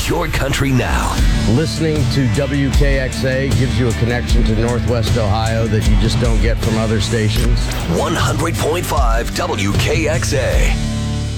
your country now. Listening to WKXA gives you a connection to Northwest Ohio that you just don't get from other stations. 100.5 WKXA.